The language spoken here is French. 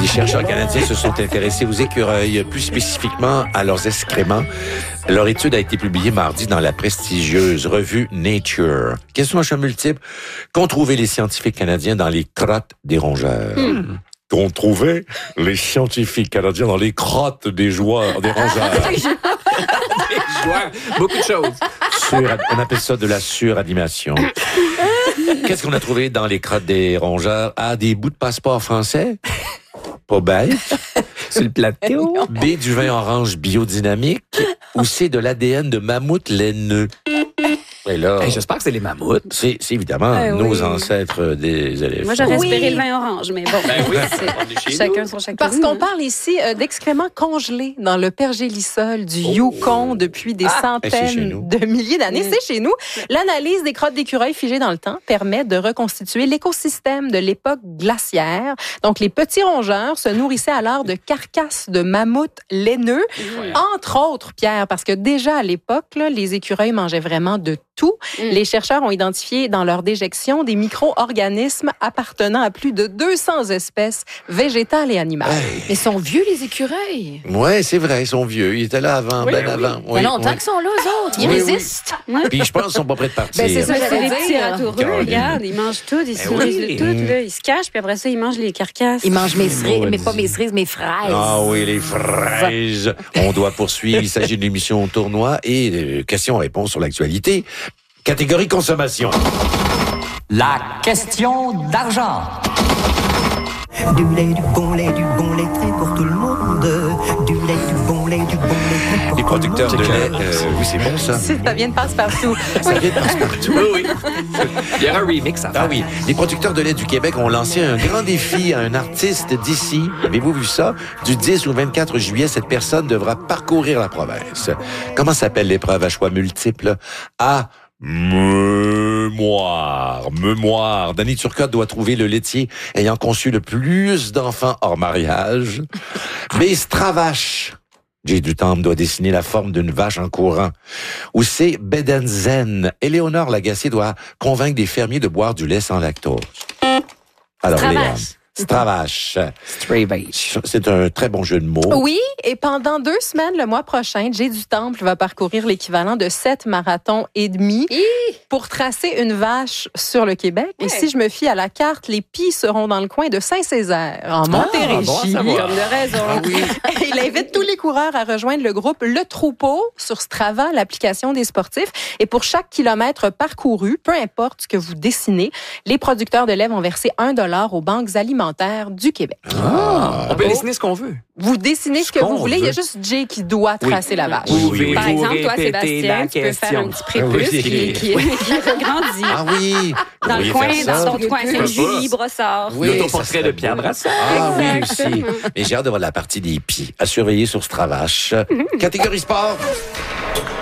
Des chercheurs canadiens se sont intéressés aux écureuils, plus spécifiquement à leurs excréments. Leur étude a été publiée mardi dans la prestigieuse revue Nature. Question à choix multiple. Qu'ont trouvé les scientifiques canadiens dans les crottes des rongeurs? Qu'ont trouvé les scientifiques canadiens dans les crottes des rongeurs? Des joueurs, beaucoup de choses. On appelle ça de la suranimation. Qu'est-ce qu'on a trouvé dans les crottes des rongeurs? A, des bouts de passeport français? Pas bête. Sur le plateau. B, du vin orange biodynamique. Ou C, de l'ADN de mammouth laineux. Et là, j'espère que c'est les mammouths. C'est évidemment nos ancêtres des éléphants. Moi, j'aurais espéré le vin orange, mais bon. Chacun son chacun. Parce qu'on parle ici d'excréments congelés dans le pergélisol du Yukon depuis des centaines de milliers d'années. C'est chez nous. L'analyse des crottes d'écureuils figées dans le temps permet de reconstituer l'écosystème de l'époque glaciaire. Donc, les petits rongeurs se nourrissaient alors de carcasses de mammouths laineux, entre autres, Pierre, parce que déjà à l'époque, là, les écureuils mangeaient vraiment de tout. Les chercheurs ont identifié dans leur déjection des micro-organismes appartenant à plus de 200 espèces végétales et animales. Mais ils sont vieux, les écureuils. Oui, c'est vrai, ils sont vieux. Ils étaient là avant, avant. Il y a longtemps qu'ils sont là, eux autres. Ils résistent. Puis je pense qu'ils sont pas prêts de partir. C'est ça, c'est j'allais des petits ratoureux. Regarde, ils mangent tout, ils se nourrissent de tout. Là, ils se cachent, puis après ça, ils mangent les carcasses. Ils mangent mes cerises, mais pas mes cerises, mes fraises. Ah oui, les fraises. On doit poursuivre. Il s'agit d'une émission tournoi et questions-réponses sur l'actualité. Catégorie consommation. La question d'argent. Du lait, du bon lait, très pour tout le monde. Du lait, du bon lait, très pour Les producteurs de lait, oui, c'est bon ça. Ça vient de passe-partout. Ça vient de passe-partout. Oui. Il y a un remix à faire. Ah oui, les producteurs de lait du Québec ont lancé un grand défi à un artiste d'ici. Avez-vous vu ça? Du 10 au 24 juillet, cette personne devra parcourir la province. Comment s'appelle l'épreuve à choix multiples? A. Mémoire. Danny Turcotte doit trouver le laitier ayant conçu le plus d'enfants hors mariage. B. Stravache. J. du Temple doit dessiner la forme d'une vache en courant. Ou C. Bedenzen. Éléonore Lagacé doit convaincre des fermiers de boire du lait sans lactose. Alors, Stravache. C'est un très bon jeu de mots. Oui, et pendant 2 semaines, le mois prochain, J. du Temple va parcourir l'équivalent de 7 marathons et demi pour tracer une vache sur le Québec. Et si je me fie à la carte, les pies seront dans le coin de Saint-Césaire, en Montérégie. Comme de raison. Ah oui. Et il invite tous les coureurs à rejoindre le groupe Le Troupeau sur Strava, l'application des sportifs. Et pour chaque kilomètre parcouru, peu importe ce que vous dessinez, les producteurs de lait vont verser $1 aux banques alimentaires du Québec. On peut dessiner ce qu'on veut. Vous dessinez ce que vous voulez. Il y a juste Jay qui doit tracer la vache. Par exemple, toi, Sébastien, tu peux faire un petit prépuce qui regrandit. Ah oui. Dans le coin, dans ton coin, c'est Julie Brossard. Oui, l'autoportrait de Pierre Brassard. Ah oui, aussi. Mais j'ai hâte de voir la partie des pieds à surveiller sur Stravache. Catégorie sport.